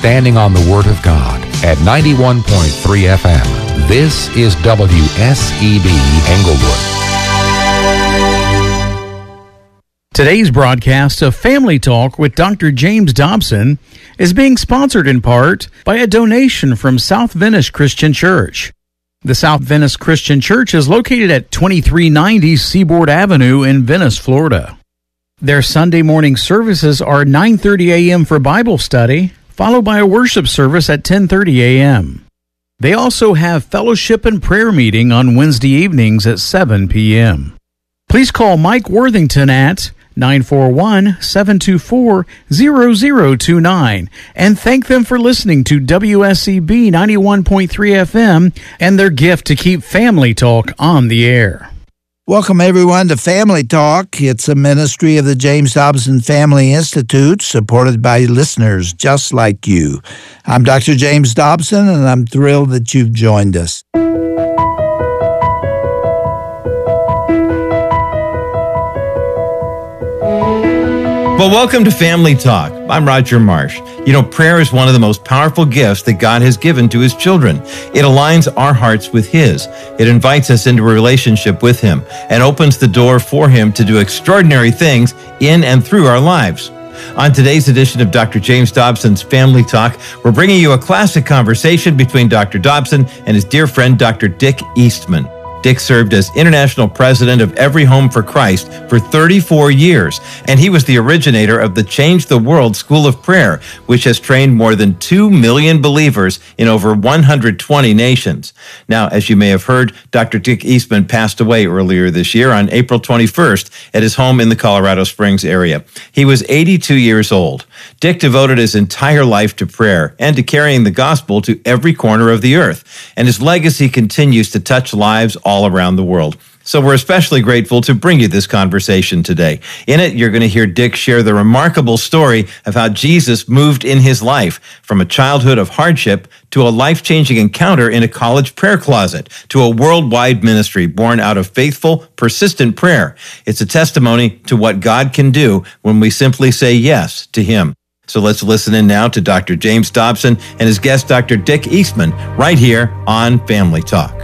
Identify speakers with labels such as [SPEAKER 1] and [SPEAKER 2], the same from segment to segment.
[SPEAKER 1] standing on the Word of God at 91.3 FM. This is WSEB Englewood.
[SPEAKER 2] Today's broadcast of Family Talk with Dr. James Dobson is being sponsored in part by a donation from South Venice Christian Church. The South Venice Christian Church is located at 2390 Seaboard Avenue in Venice, Florida. Their Sunday morning services are 9:30 a.m. for Bible study, followed by a worship service at 10:30 a.m. They also have fellowship and prayer meeting on Wednesday evenings at 7 p.m. Please call Mike Worthington at 941-724-0029 and thank them for listening to WSEB 91.3 FM and their gift to keep Family Talk on the air.
[SPEAKER 3] Welcome, everyone, to Family Talk. It's a ministry of the James Dobson Family Institute, supported by listeners just like you. I'm Dr. James Dobson, and I'm thrilled that you've joined us.
[SPEAKER 4] Well, welcome to Family Talk. I'm Roger Marsh. You know, prayer is one of the most powerful gifts that God has given to His children. It aligns our hearts with His. It invites us into a relationship with Him and opens the door for Him to do extraordinary things in and through our lives. On today's edition of Dr. James Dobson's Family Talk, we're bringing you a classic conversation between Dr. Dobson and his dear friend, Dr. Dick Eastman. Dick served as international president of Every Home for Christ for 34 years, and he was the originator of the Change the World School of Prayer, which has trained more than 2 million believers in over 120 nations. Now, as you may have heard, Dr. Dick Eastman passed away earlier this year on April 21st at his home in the Colorado Springs area. He was 82 years old. Dick devoted his entire life to prayer and to carrying the gospel to every corner of the earth, and his legacy continues to touch lives all around the world. So we're especially grateful to bring you this conversation today. In it, you're going to hear Dick share the remarkable story of how Jesus moved in his life from a childhood of hardship to a life-changing encounter in a college prayer closet to a worldwide ministry born out of faithful, persistent prayer. It's a testimony to what God can do when we simply say yes to Him. So let's listen in now to Dr. James Dobson and his guest, Dr. Dick Eastman, right here on Family Talk.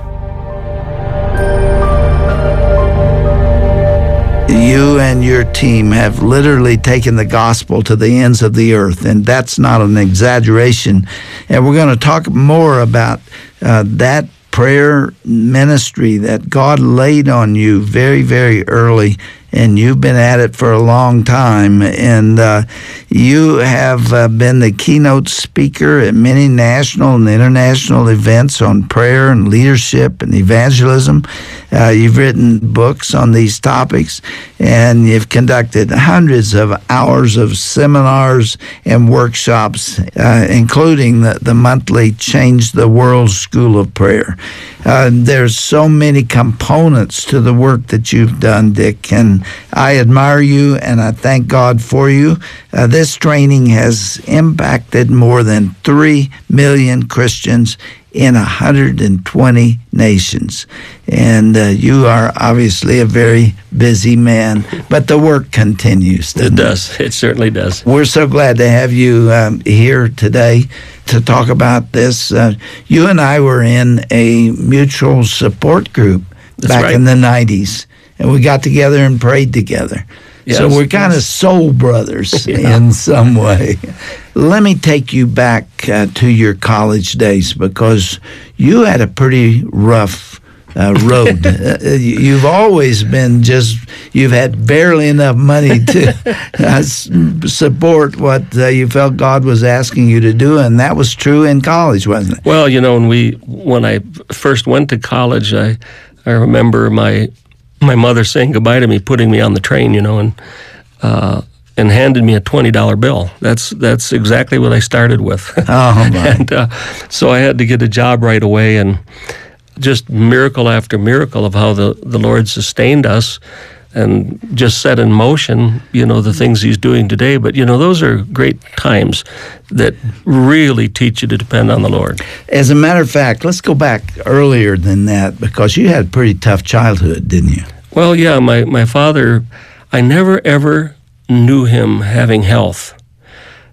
[SPEAKER 3] You and your team have literally taken the gospel to the ends of the earth, and that's not an exaggeration. And we're going to talk more about that prayer ministry that God laid on you very, very early, and you've been at it for a long time. And you have been the keynote speaker at many national and international events on prayer and leadership and evangelism. You've written books on these topics, and you've conducted hundreds of hours of seminars and workshops, including the monthly Change the World School of Prayer. There's so many components to the work that you've done, Dick, and I admire you, and I thank God for you. This training has impacted more than 3 million Christians in 120 nations. And you are obviously a very busy man, but the work continues.
[SPEAKER 5] It does. It certainly does.
[SPEAKER 3] We're so glad to have you here today to talk about this. You and I were in a mutual support group back in the 90s, and we got together and prayed together. Yes, so we're kind of soul brothers in some way. Let me take you back to your college days, because you had a pretty rough road. You've always been you've had barely enough money to support what you felt God was asking you to do, and that was true in college, wasn't it?
[SPEAKER 5] Well, you know, when I first went to college, I remember my mother saying goodbye to me, putting me on the train, you know, and handed me a $20 bill. That's exactly what I started with.
[SPEAKER 3] Oh, my.
[SPEAKER 5] And so I had to get a job right away, and just miracle after miracle of how the Lord sustained us and just set in motion, you know, the things He's doing today. But, you know, those are great times that really teach you to depend on the Lord.
[SPEAKER 3] As a matter of fact, let's go back earlier than that, because you had a pretty tough childhood, didn't you?
[SPEAKER 5] Well, yeah, my father, I never ever knew him having health.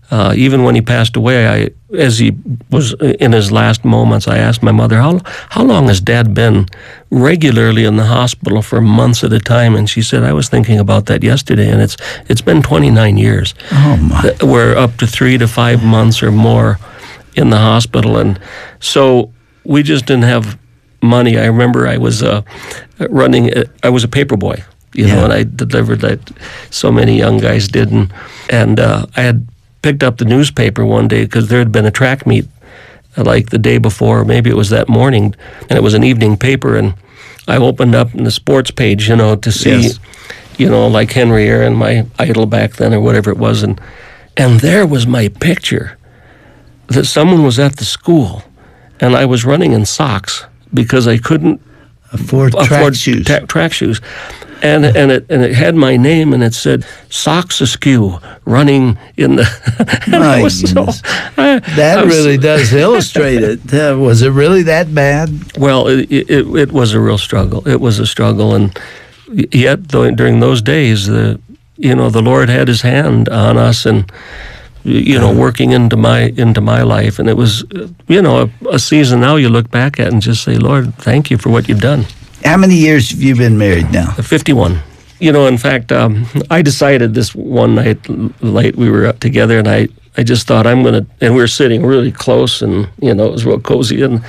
[SPEAKER 5] Even when he passed away, as he was in his last moments, I asked my mother, how long has Dad been regularly in the hospital for months at a time? And she said, I was thinking about that yesterday, and it's been 29 years.
[SPEAKER 3] Oh, my.
[SPEAKER 5] We're up to 3 to 5 months or more in the hospital. And so we just didn't have money. I remember I was I was a paper boy, and I delivered that so many young guys did. And I had picked up the newspaper one day because there had been a track meet like the day before, maybe it was that morning, and it was an evening paper, and I opened up in the sports page, to see, like Henry Aaron, my idol back then, or whatever it was, and there was my picture that someone was at the school, and I was running in socks because I couldn't
[SPEAKER 3] afford track shoes.
[SPEAKER 5] And it had my name, and it said "Socks Askew," running in the.
[SPEAKER 3] My goodness. That really does illustrate it. Was it really that bad?
[SPEAKER 5] Well, it was a real struggle. It was a struggle, and yet during those days, the Lord had His hand on us, and working into my life, and it was a season now you look back at and just say, Lord, thank you for what you've done.
[SPEAKER 3] How many years have you been married now?
[SPEAKER 5] 51. In fact, I decided this one night late, we were up together, and I just thought and we were sitting really close, and it was real cozy, and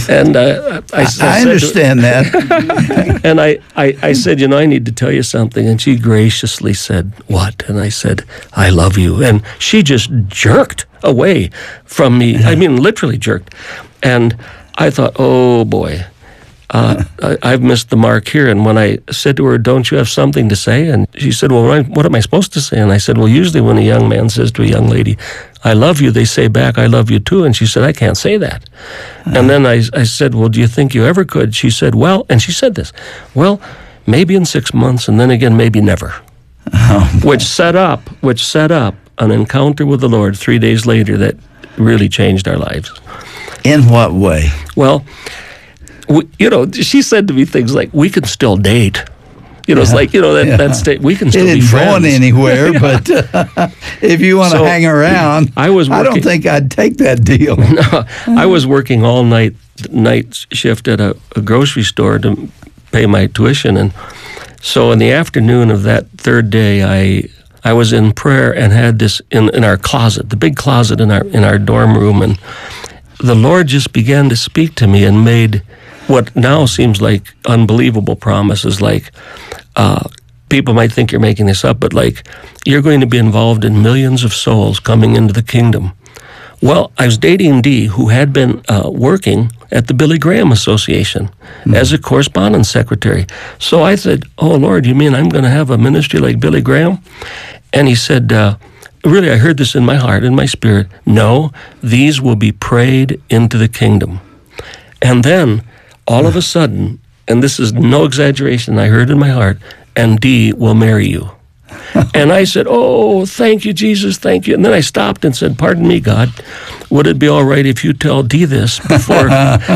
[SPEAKER 5] I
[SPEAKER 3] understand that.
[SPEAKER 5] And I said, I need to tell you something, and she graciously said, what? And I said, I love you, and she just jerked away from me. I mean, literally jerked, and I thought, oh boy. I've missed the mark here. And when I said to her, don't you have something to say? And she said, well, what am I supposed to say? And I said, well, usually when a young man says to a young lady, I love you, they say back, I love you too. And she said, I can't say that. And then I said, well, do you think you ever could? She said, well, and she said this, well, maybe in 6 months, and then again, maybe never. Which set up an encounter with the Lord 3 days later that really changed our lives.
[SPEAKER 3] In what way?
[SPEAKER 5] Well, she said to me things like, we can still date. It's like, that state, we can still be friends.
[SPEAKER 3] It ain't going anywhere, but if you want to hang around, I don't think I'd take that deal.
[SPEAKER 5] No, I was working all night shift at a grocery store to pay my tuition. And so in the afternoon of that third day, I was in prayer and had this in our closet, the big closet in our dorm room. And the Lord just began to speak to me and made what now seems like unbelievable promises, like people might think you're making this up, but like you're going to be involved in millions of souls coming into the kingdom. Well, I was dating Dee, who had been working at the Billy Graham Association as a correspondence secretary. So I said, oh, Lord, you mean I'm going to have a ministry like Billy Graham? And he said, really, I heard this in my heart, in my spirit. No, these will be prayed into the kingdom. And then all of a sudden, and this is no exaggeration, I heard in my heart, and Dee will marry you. And I said, oh, thank you, Jesus, thank you. And then I stopped and said, pardon me, God, would it be all right if you tell Dee this before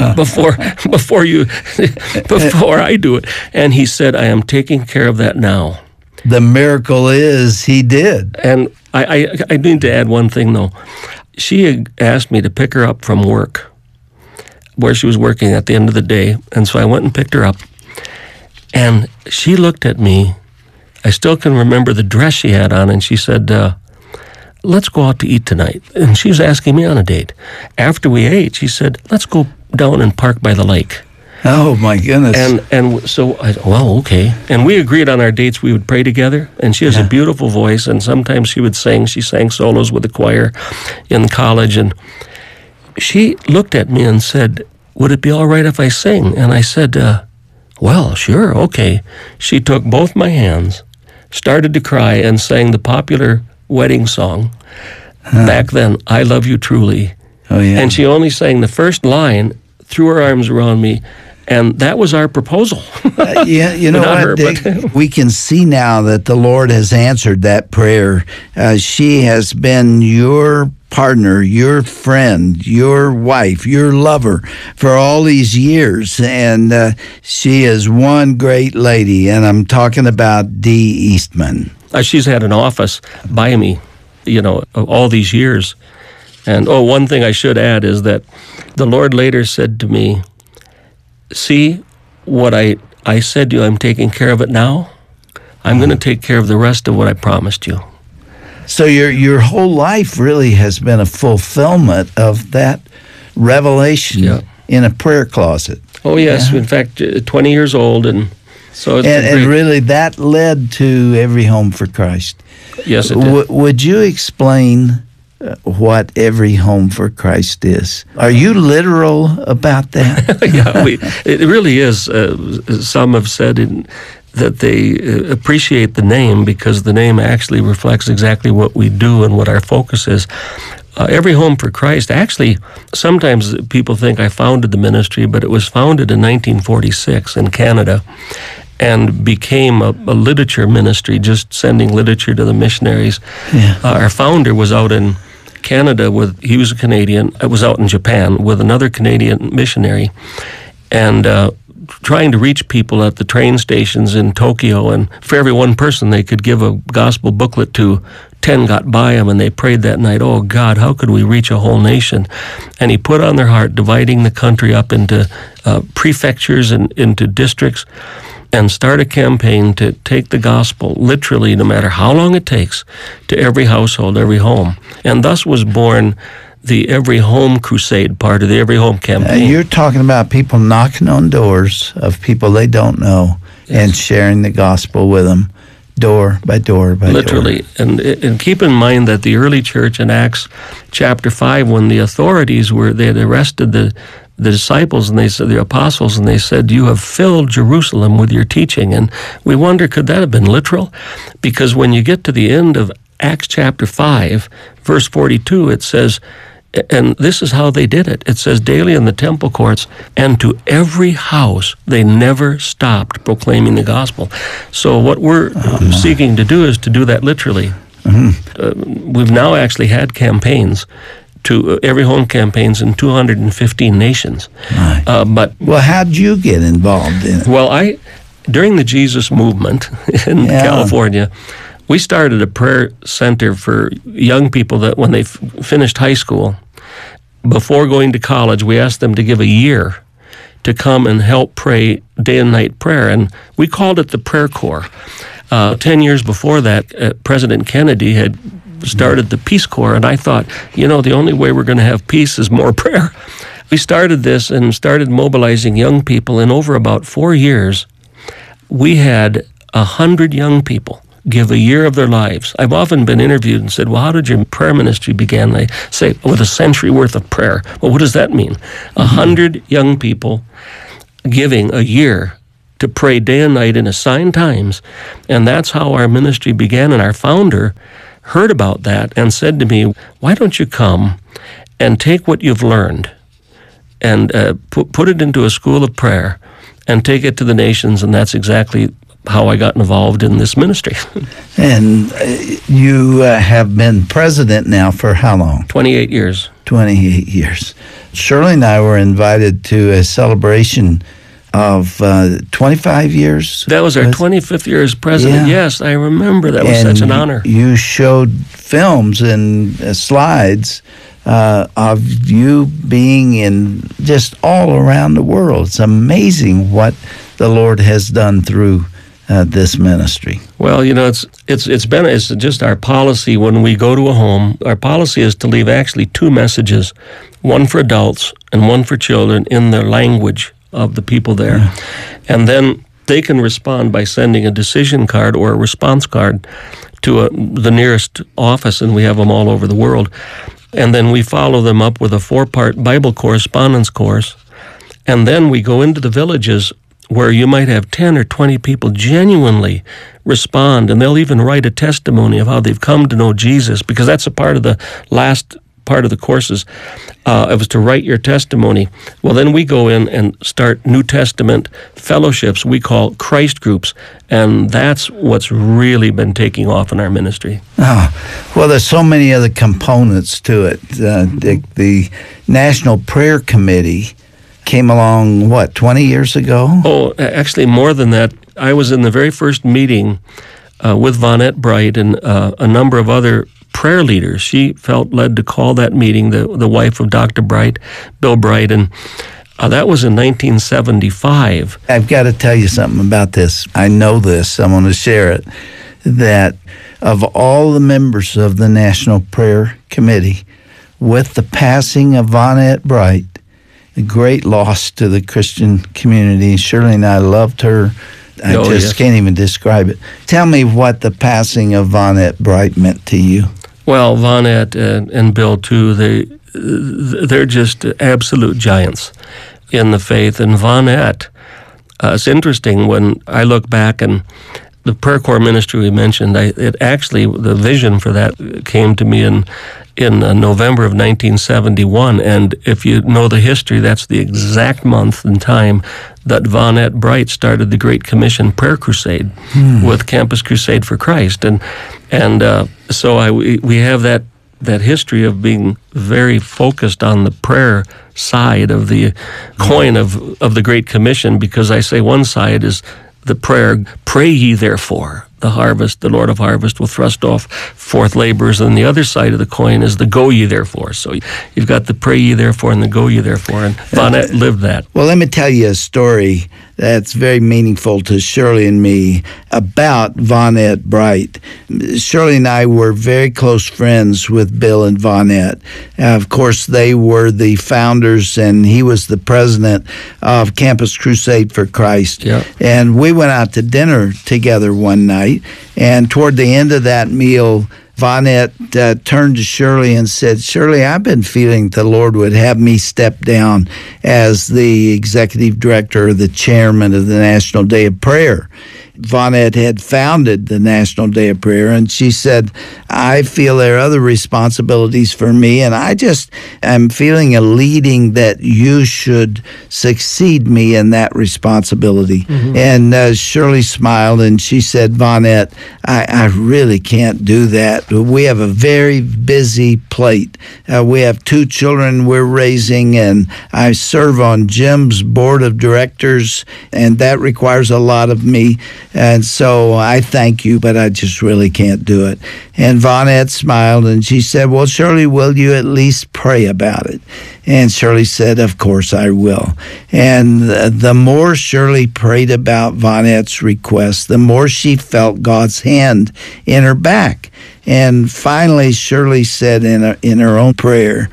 [SPEAKER 5] I do it? And he said, I am taking care of that now.
[SPEAKER 3] The miracle is he did.
[SPEAKER 5] And I need to add one thing, though. She had asked me to pick her up from work, where she was working at the end of the day. And so I went and picked her up. And she looked at me. I still can remember the dress she had on, and she said, let's go out to eat tonight. And she was asking me on a date. After we ate, she said, let's go down and park by the lake.
[SPEAKER 3] Oh, my goodness.
[SPEAKER 5] And so I said, well, okay. And we agreed on our dates we would pray together. And she has a beautiful voice, and sometimes she would sing. She sang solos with the choir in college. And she looked at me and said, would it be all right if I sing? And I said, well, sure, okay. She took both my hands, started to cry, and sang the popular wedding song. Back then, I Love You Truly.
[SPEAKER 3] Oh, yeah.
[SPEAKER 5] And she only sang the first line, threw her arms around me, and that was our proposal.
[SPEAKER 3] You know what, Dick? We can see now that the Lord has answered that prayer. She has been your partner, your friend, your wife, your lover for all these years, and she is one great lady, and I'm talking about Dee Eastman.
[SPEAKER 5] She's had an office by me all these years. And one thing I should add is that the Lord later said to me, see what I said to you, I'm taking care of it now. I'm going to take care of the rest of what I promised you.
[SPEAKER 3] So your whole life really has been a fulfillment of that revelation in a prayer closet.
[SPEAKER 5] Oh, yes. Yeah. In fact, 20 years old. And so it's
[SPEAKER 3] and really that led to Every Home for Christ.
[SPEAKER 5] Yes, it did.
[SPEAKER 3] Would you explain what Every Home for Christ is? Are you literal about that?
[SPEAKER 5] Yeah, it really is. Some have said that they appreciate the name because the name actually reflects exactly what we do and what our focus is. Every Home for Christ, actually, sometimes people think I founded the ministry, but it was founded in 1946 in Canada and became a literature ministry, just sending literature to the missionaries. Yeah. Our founder was out in Canada he was a Canadian. I was out in Japan with another Canadian missionary, and trying to reach people at the train stations in Tokyo. And for every one person they could give a gospel booklet to, 10 got by him, and they prayed that night, oh God, how could we reach a whole nation? And he put on their heart dividing the country up into prefectures and into districts, and start a campaign to take the gospel literally, no matter how long it takes, to every household, every home. And thus was born the Every Home Crusade part of the Every Home campaign.
[SPEAKER 3] You're talking about people knocking on doors of people they don't know, yes, and sharing the gospel with them, door by door by
[SPEAKER 5] literally.
[SPEAKER 3] door.
[SPEAKER 5] And keep in mind that the early church in Acts chapter 5, when the authorities they had arrested the disciples, and they said, the apostles, and they said, you have filled Jerusalem with your teaching. And we wonder, could that have been literal? Because when you get to the end of Acts chapter 5, verse 42, it says, and this is how they did it. It says, daily in the temple courts and to every house, they never stopped proclaiming the gospel. So what we're seeking to do is to do that literally. Mm-hmm. We've now actually had campaigns, to Every Home campaigns in 215 nations.
[SPEAKER 3] Right. Well, how did you get involved in it?
[SPEAKER 5] Well, during the Jesus movement in California, we started a prayer center for young people that when they finished high school, before going to college, we asked them to give a year to come and help pray day and night prayer. And we called it the Prayer Corps. 10 years before that, President Kennedy had started the Peace Corps, and I thought, the only way we're going to have peace is more prayer. We started this and started mobilizing young people. In over about 4 years, we had 100 young people give a year of their lives. I've often been interviewed and said, well, how did your prayer ministry begin? They say, with a century worth of prayer. Well, what does that mean? 100 young people giving a year to pray day and night in assigned times. And that's how our ministry began. And our founder heard about that and said to me, why don't you come and take what you've learned and put it into a school of prayer and take it to the nations? And that's exactly how I got involved in this ministry.
[SPEAKER 3] And you have been president now for how long?
[SPEAKER 5] 28 years.
[SPEAKER 3] 28 years. Shirley and I were invited to a celebration of 25 years.
[SPEAKER 5] That was our 25th year as president. Yeah. Yes, I remember. That was such an honor.
[SPEAKER 3] You showed films and slides of you being in just all around the world. It's amazing what the Lord has done through this ministry.
[SPEAKER 5] Well, it's just our policy when we go to a home. Our policy is to leave actually 2 messages, one for adults and one for children in the language of the people there. Yeah. And then they can respond by sending a decision card or a response card to the nearest office, and we have them all over the world. And then we follow them up with a 4-part Bible correspondence course. And then we go into the villages where you might have 10 or 20 people genuinely respond, and they'll even write a testimony of how they've come to know Jesus, because that's a part of the last part of the courses. It was to write your testimony. Well, then we go in and start New Testament fellowships we call Christ groups, and that's what's really been taking off in our ministry.
[SPEAKER 3] Oh, well, there's so many other components to it. The National Prayer Committee came along, 20 years ago?
[SPEAKER 5] Oh, actually more than that. I was in the very first meeting with Vonette Bright and a number of other prayer leader. She felt led to call that meeting, the wife of Dr. Bright, Bill Bright, and that was in 1975.
[SPEAKER 3] I've got to tell you something about this. I know this. I'm going to share it. That of all the members of the National Prayer Committee, with the passing of Vonette Bright, a great loss to the Christian community. Shirley and I loved her. I can't even describe it. Tell me what the passing of Vonette Bright meant to you.
[SPEAKER 5] Well, Vonette and Bill, too, they're just absolute giants in the faith. And Vonette, it's interesting when I look back, and the prayer corps ministry we mentioned, the vision for that came to me in November of 1971, and if you know the history, that's the exact month and time that Vonette Bright started the Great Commission Prayer Crusade with Campus Crusade for Christ, and so we have that history of being very focused on the prayer side of the coin of the Great Commission, because I say one side is the prayer, pray ye therefore, the Lord of harvest will thrust forth laborers, and the other side of the coin is the go ye therefore. So you've got the pray ye therefore and the go ye therefore, and Vonette lived that.
[SPEAKER 3] Well, let me tell you a story that's very meaningful to Shirley and me about Vonette Bright. Shirley and I were very close friends with Bill and Vonette. Of course, they were the founders, and he was the president of Campus Crusade for Christ.
[SPEAKER 5] Yeah.
[SPEAKER 3] And we went out to dinner together one night, and toward the end of that meal, Vonette turned to Shirley and said, Shirley, I've been feeling the Lord would have me step down as the executive director or the chairman of the National Day of Prayer. Vonette had founded the National Day of Prayer, and she said, I feel there are other responsibilities for me, and I'm feeling a leading that you should succeed me in that responsibility. Mm-hmm. And Shirley smiled, and she said, Vonette, I really can't do that. We have a very busy plate. We have 2 children we're raising, and I serve on Jim's board of directors, and that requires a lot of me. And so I thank you, but I just really can't do it. And Vonette smiled, and she said, well, Shirley, will you at least pray about it? And Shirley said, of course I will. And the more Shirley prayed about Vonette's request, the more she felt God's hand in her back. And finally, Shirley said in her own prayer,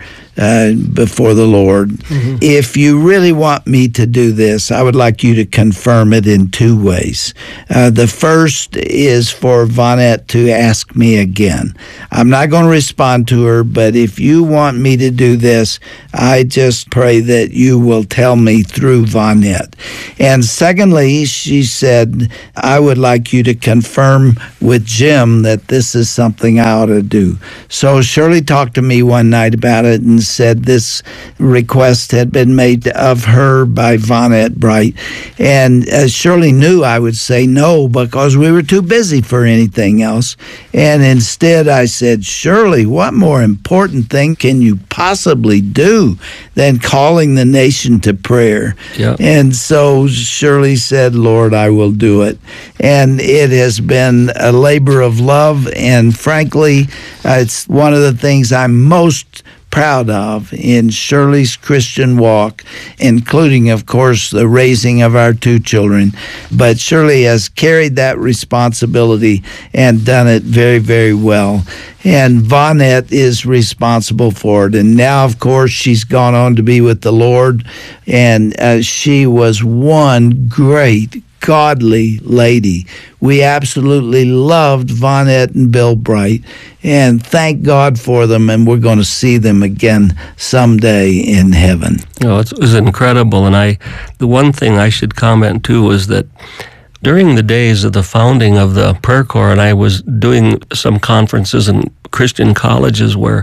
[SPEAKER 3] before the Lord, mm-hmm. If you really want me to do this, I would like you to confirm it in 2 ways. The first is for Vonette to ask me again. I'm not going to respond to her, but if you want me to do this, I just pray that you will tell me through Vonette. And secondly, she said, I would like you to confirm with Jim that this is something I ought to do. So Shirley talked to me one night about it and said this request had been made of her by Vonette Bright. And Shirley knew I would say no because we were too busy for anything else. And instead I said, Shirley, what more important thing can you possibly do than calling the nation to prayer?
[SPEAKER 5] Yeah.
[SPEAKER 3] And so Shirley said, Lord, I will do it. And it has been a labor of love, and frankly, it's one of the things I'm most proud of in Shirley's Christian walk, including, of course, the raising of our 2 children. But Shirley has carried that responsibility and done it very, very well. And Vonette is responsible for it. And now, of course, she's gone on to be with the Lord, and she was one great godly lady. We absolutely loved Vonette and Bill Bright, and thank God for them, and we're going to see them again someday in heaven.
[SPEAKER 5] It was incredible, and the one thing I should comment too was that during the days of the founding of the Prayer Corps, and I was doing some conferences in Christian colleges where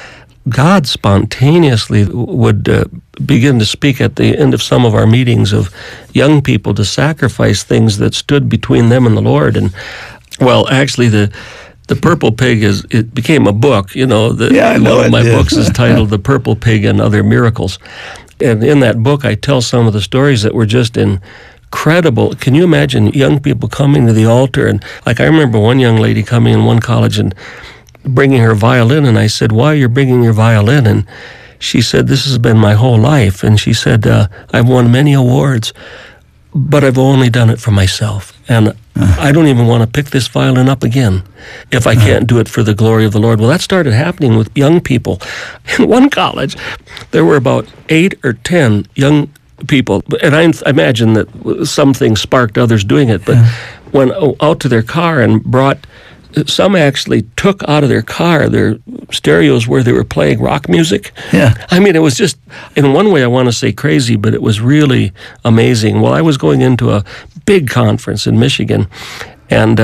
[SPEAKER 5] God spontaneously would begin to speak at the end of some of our meetings of young people to sacrifice things that stood between them and the Lord. And, well, actually, the Purple Pig it became a book. One of my books is titled The Purple Pig and Other Miracles. And in that book, I tell some of the stories that were just incredible. Can you imagine young people coming to the altar? And, I remember one young lady coming in one college, and bringing her violin, and I said, "Why are you bringing your violin?" And she said, "This has been my whole life." And she said, "I've won many awards, but I've only done it for myself. And I don't even want to pick this violin up again if I can't do it for the glory of the Lord." Well, that started happening with young people. In one college, there were about 8 or 10 young people, and I imagine that some things sparked others doing it, but went out to their car and brought, some actually took out of their car their stereos where they were playing rock music.
[SPEAKER 3] Yeah.
[SPEAKER 5] I mean, it was just, in one way I want to say crazy, but it was really amazing. Well, I was going into a big conference in Michigan, and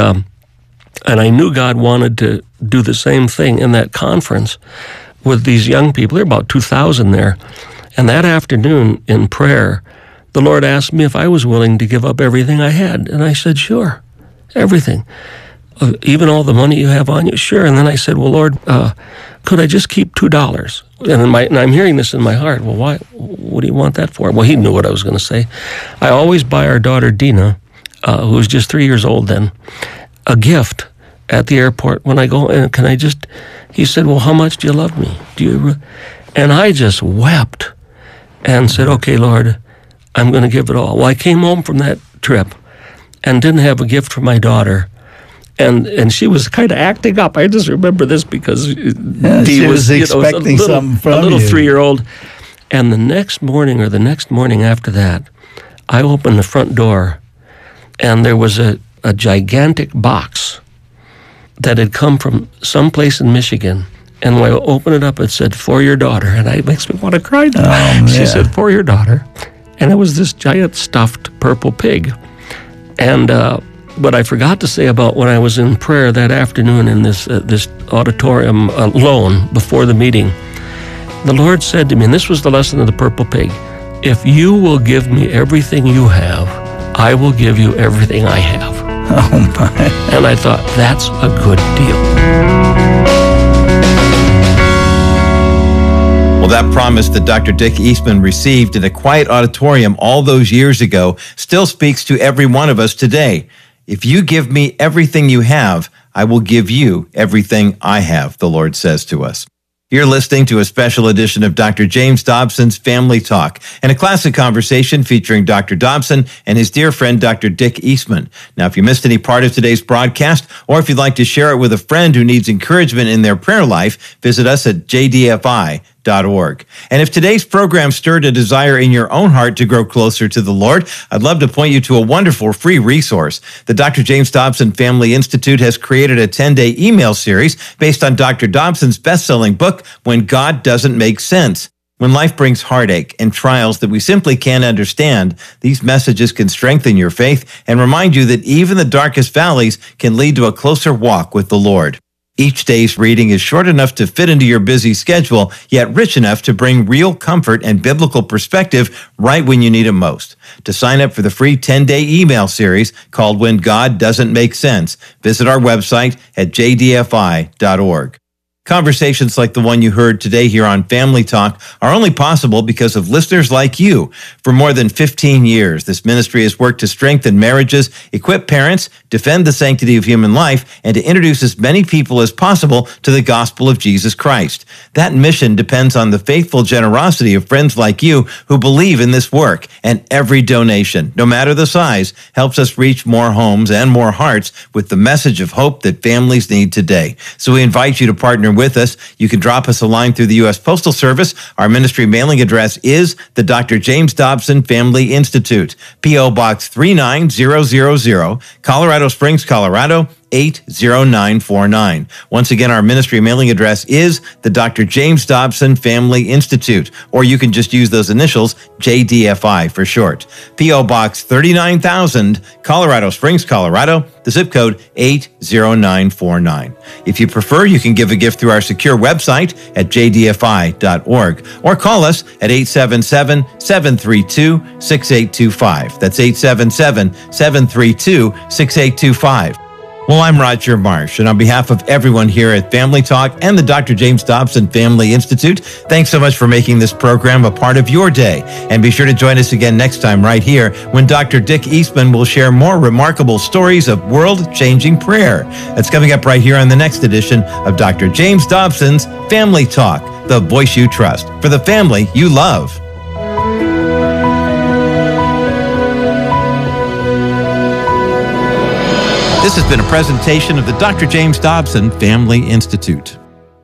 [SPEAKER 5] I knew God wanted to do the same thing in that conference with these young people. There were about 2,000 there. And that afternoon in prayer, the Lord asked me if I was willing to give up everything I had. And I said, "Sure, everything. Even all the money you have on you?" "Sure." And then I said, "Well, Lord, could I just keep $2? And I'm hearing this in my heart. "Well, why? What do you want that for?" Well, he knew what I was going to say. "I always buy our daughter, Dina, who was just 3 years old then, a gift at the airport when I go. And can I just..." He said, "Well, how much do you love me? Do you..." And I just wept and said, "Okay, Lord, I'm going to give it all." Well, I came home from that trip and didn't have a gift for my daughter. And she was kind of acting up. I just remember this because
[SPEAKER 3] she was expecting something from
[SPEAKER 5] a little
[SPEAKER 3] you.
[SPEAKER 5] 3-year-old. And the next morning after that, I opened the front door, and there was a gigantic box that had come from someplace in Michigan. And when I opened it up, it said, "For your daughter." And it makes me want to cry now. She said, "For your daughter." And it was this giant stuffed purple pig. And what I forgot to say about when I was in prayer that afternoon in this auditorium alone before the meeting, the Lord said to me, and this was the lesson of the purple pig, "If you will give me everything you have, I will give you everything I have."
[SPEAKER 3] Oh, my.
[SPEAKER 5] And I thought, that's a good deal.
[SPEAKER 4] Well, that promise that Dr. Dick Eastman received in a quiet auditorium all those years ago still speaks to every one of us today. "If you give me everything you have, I will give you everything I have," the Lord says to us. You're listening to a special edition of Dr. James Dobson's Family Talk, and a classic conversation featuring Dr. Dobson and his dear friend, Dr. Dick Eastman. Now, if you missed any part of today's broadcast, or if you'd like to share it with a friend who needs encouragement in their prayer life, visit us at jdfi.org. And if today's program stirred a desire in your own heart to grow closer to the Lord, I'd love to point you to a wonderful free resource. The Dr. James Dobson Family Institute has created a 10-day email series based on Dr. Dobson's best-selling book, When God Doesn't Make Sense. When life brings heartache and trials that we simply can't understand, these messages can strengthen your faith and remind you that even the darkest valleys can lead to a closer walk with the Lord. Each day's reading is short enough to fit into your busy schedule, yet rich enough to bring real comfort and biblical perspective right when you need it most. To sign up for the free 10-day email series called When God Doesn't Make Sense, visit our website at jdfi.org. Conversations like the one you heard today here on Family Talk are only possible because of listeners like you. For more than 15 years, this ministry has worked to strengthen marriages, equip parents, defend the sanctity of human life, and to introduce as many people as possible to the gospel of Jesus Christ. That mission depends on the faithful generosity of friends like you who believe in this work, and every donation, no matter the size, helps us reach more homes and more hearts with the message of hope that families need today. So we invite you to partner with us. You can drop us a line through the U.S. Postal Service. Our ministry mailing address is the Dr. James Dobson Family Institute, P.O. Box 39000, Colorado Springs, Colorado 80949. Once again, our ministry mailing address is the Dr. James Dobson Family Institute, or you can just use those initials, JDFI for short. P.O. Box 39,000, Colorado Springs, Colorado, the zip code 80949. If you prefer, you can give a gift through our secure website at jdfi.org, or call us at 877-732-6825. That's 877-732-6825. Well, I'm Roger Marsh, and on behalf of everyone here at Family Talk and the Dr. James Dobson Family Institute, thanks so much for making this program a part of your day. And be sure to join us again next time right here when Dr. Dick Eastman will share more remarkable stories of world-changing prayer. That's coming up right here on the next edition of Dr. James Dobson's Family Talk, the voice you trust, for the family you love. This has been a presentation of the Dr. James Dobson Family Institute.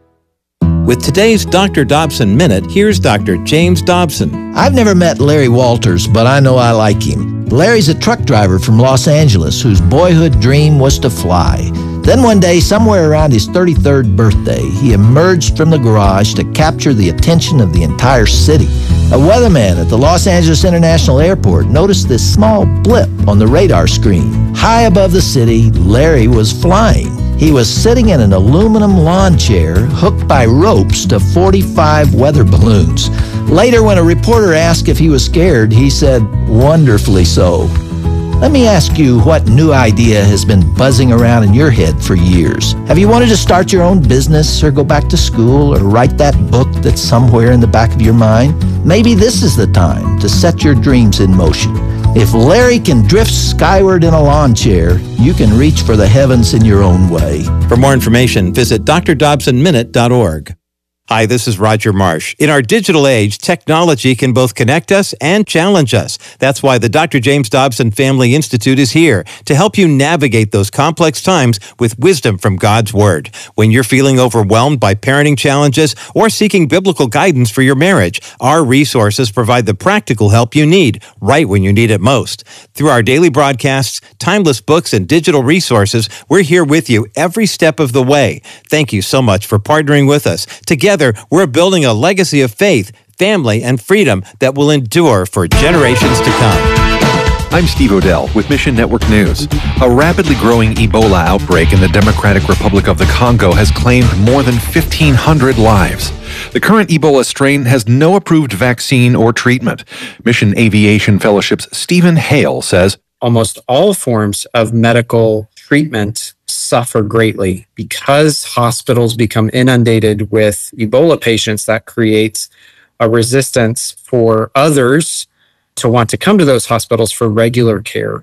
[SPEAKER 4] With today's Dr. Dobson Minute, here's Dr. James Dobson.
[SPEAKER 3] I've never met Larry Walters, but I know I like him. Larry's a truck driver from Los Angeles whose boyhood dream was to fly. Then one day, somewhere around his 33rd birthday, he emerged from the garage to capture the attention of the entire city. A weatherman at the Los Angeles International Airport noticed this small blip on the radar screen. High above the city, Larry was flying. He was sitting in an aluminum lawn chair hooked by ropes to 45 weather balloons. Later, when a reporter asked if he was scared, he said, "Wonderfully so." Let me ask you what new idea has been buzzing around in your head for years. Have you wanted to start your own business or go back to school or write that book that's somewhere in the back of your mind? Maybe this is the time to set your dreams in motion. If Larry can drift skyward in a lawn chair, you can reach for the heavens in your own way.
[SPEAKER 4] For more information, visit drdobsonminute.org. Hi, this is Roger Marsh. In our digital age, technology can both connect us and challenge us. That's why the Dr. James Dobson Family Institute is here to help you navigate those complex times with wisdom from God's Word. When you're feeling overwhelmed by parenting challenges or seeking biblical guidance for your marriage, our resources provide the practical help you need right when you need it most. Through our daily broadcasts, timeless books, and digital resources, we're here with you every step of the way. Thank you so much for partnering with us. Together, we're building a legacy of faith, family, and freedom that will endure for generations to come.
[SPEAKER 1] I'm Steve Odell with Mission Network News. A rapidly growing Ebola outbreak in the Democratic Republic of the Congo has claimed more than 1,500 lives. The current Ebola strain has no approved vaccine or treatment. Mission Aviation Fellowship's Stephen Hale says,
[SPEAKER 6] almost all forms of medical treatment suffer greatly because hospitals become inundated with Ebola patients. That creates a resistance for others to want to come to those hospitals for regular care,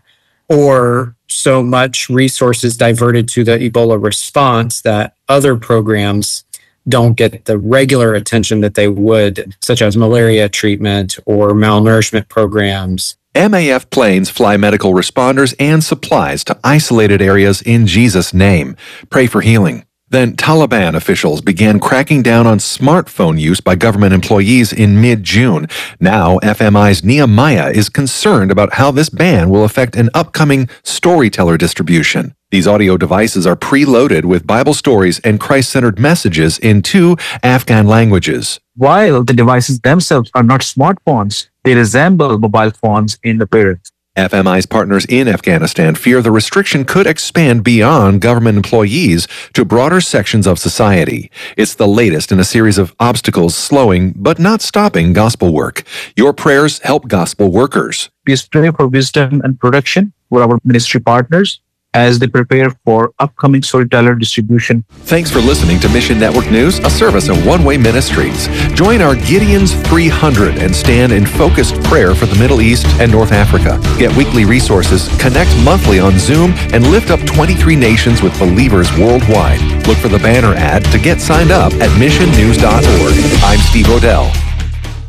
[SPEAKER 6] or so much resources diverted to the Ebola response that other programs don't get the regular attention that they would, such as malaria treatment or malnourishment programs.
[SPEAKER 1] MAF planes fly medical responders and supplies to isolated areas in Jesus' name. Pray for healing. Then Taliban officials began cracking down on smartphone use by government employees in mid-June. Now, FMI's Nehemiah is concerned about how this ban will affect an upcoming storyteller distribution. These audio devices are preloaded with Bible stories and Christ-centered messages in 2 Afghan languages.
[SPEAKER 7] While the devices themselves are not smartphones, they resemble mobile phones in appearance.
[SPEAKER 1] FMI's partners in Afghanistan fear the restriction could expand beyond government employees to broader sections of society. It's the latest in a series of obstacles slowing but not stopping gospel work. Your prayers help gospel workers.
[SPEAKER 7] Please pray for wisdom and protection for our ministry partners as they prepare for upcoming storyteller distribution.
[SPEAKER 1] Thanks for listening to Mission Network News, a service of One Way Ministries. Join our Gideon's 300 and stand in focused prayer for the Middle East and North Africa. Get weekly resources, connect monthly on Zoom, and lift up 23 nations with believers worldwide. Look for the banner ad to get signed up at missionnews.org. I'm Steve Odell.